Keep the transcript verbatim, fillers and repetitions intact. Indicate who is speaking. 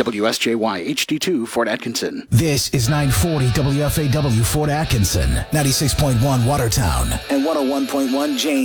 Speaker 1: W S J Y H D two, Fort Atkinson.
Speaker 2: This is nine forty W F A W Fort Atkinson, ninety-six point one Watertown, and one oh one point one James.